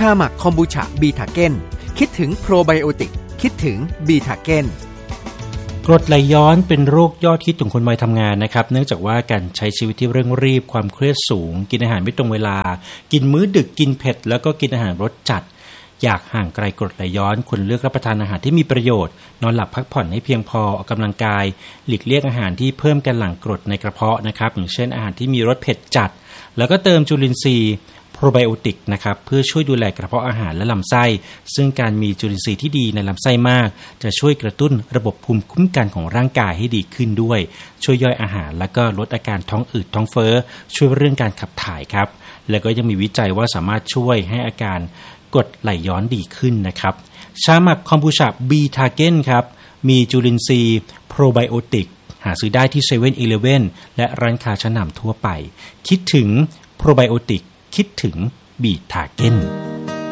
าหมักคอมบูชาบีทาเก้นคิดถึงโปรไบโอติกคิดถึงบีทาเก้นกรดไหลย้อนเป็นโรคยอดฮิตของคนวัยทำงานนะครับเนื่องจากว่าการใช้ชีวิตที่เร่งรีบความเครียดสูงกินอาหารไม่ตรงเวลากินมื้อดึกกินเผ็ดแล้วก็กินอาหารรสจัดอยากห่างไกลกรดไหลย้อนควรเลือกรับประทานอาหารที่มีประโยชน์นอนหลับพักผ่อนให้เพียงพอออกกำลังกายหลีกเลี่ยงอาหารที่เพิ่มการหลั่งกรดในกระเพาะนะครับอย่างเช่นอาหารที่มีรสเผ็ดจัดแล้วก็เติมจุลินทรีย์โปรไบโอติกนะครับเพื่อช่วยดูแลกระเพาะอาหารและลำไส้ซึ่งการมีจุลินทรีย์ที่ดีในลำไส้มากจะช่วยกระตุ้นระบบภูมิคุ้มกันของร่างกายให้ดีขึ้นด้วยช่วยย่อยอาหารและก็ลดอาการท้องอืดท้องเฟ้อช่วยเรื่องการขับถ่ายครับแล้วก็ยังมีวิจัยว่าสามารถช่วยให้อาการกรดไหลย้อนดีขึ้นนะครับชาหมักคอมบูชาบีทาเก้นครับมีจุลินทรีย์โปรไบโอติกหาซื้อได้ที่ 7-Eleven และร้านค้าชั้นนำทั่วไปคิดถึงโปรไบโอติกคิดถึงบีทาเก้น